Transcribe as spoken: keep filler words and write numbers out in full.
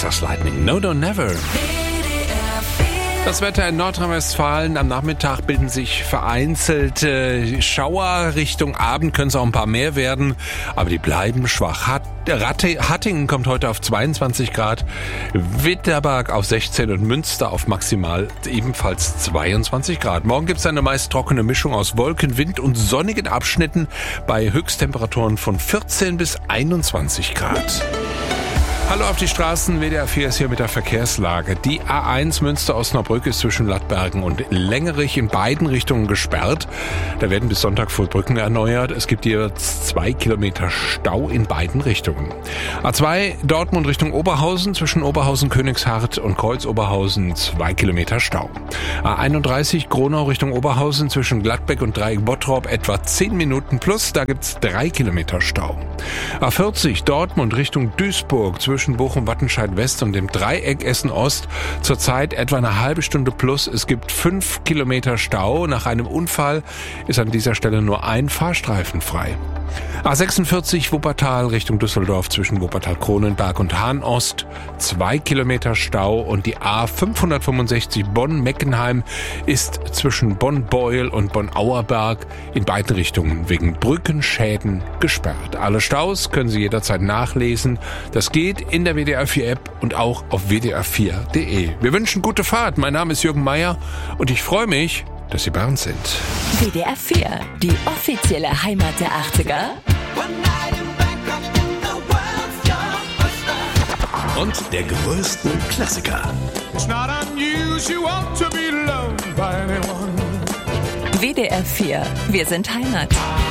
Texas Lightning, No Don't Never. Das Wetter in Nordrhein-Westfalen. Am Nachmittag bilden sich vereinzelt äh, Schauer. Richtung Abend können es auch ein paar mehr werden, aber die bleiben schwach. Hat, Ratte, Hattingen kommt heute auf zweiundzwanzig Grad, Witterberg auf sechzehn und Münster auf maximal ebenfalls zweiundzwanzig Grad. Morgen gibt es eine meist trockene Mischung aus Wolken, Wind und sonnigen Abschnitten bei Höchsttemperaturen von vierzehn bis einundzwanzig Grad. Hallo auf die Straßen, W D R vier ist hier mit der Verkehrslage. Die A eins Münster-Osnabrück ist zwischen Lattbergen und Längerich in beiden Richtungen gesperrt. Da werden bis Sonntag voll Brücken erneuert. Es gibt hier zwei Kilometer Stau in beiden Richtungen. A zwei Dortmund Richtung Oberhausen, zwischen Oberhausen, Königshardt und Kreuz-Oberhausen zwei Kilometer Stau. A einunddreißig Gronau Richtung Oberhausen, zwischen Gladbeck und Dreieck Bottrop etwa zehn Minuten plus, da gibt's drei Kilometer Stau. A vierzig Dortmund Richtung Duisburg, zwischen Bochum, Wattenscheid West und dem Dreieck Essen Ost zurzeit etwa eine halbe Stunde plus. Es gibt fünf Kilometer Stau. Nach einem Unfall ist an dieser Stelle nur ein Fahrstreifen frei. A sechsundvierzig Wuppertal Richtung Düsseldorf, zwischen Wuppertal-Kronenberg und Hahn-Ost zwei Kilometer Stau, und die A fünfhundertfünfundsechzig Bonn-Meckenheim ist zwischen Bonn-Beuel und Bonn-Auerberg in beiden Richtungen wegen Brückenschäden gesperrt. Alle Staus können Sie jederzeit nachlesen. Das geht in der W D R vier App und auch auf w d r vier punkt d e. Wir wünschen gute Fahrt. Mein Name ist Jürgen Meier und ich freue mich, dass Sie bei uns sind. W D R vier, die offizielle Heimat der achtziger. Und der größten Klassiker. W D R vier, wir sind Heimat.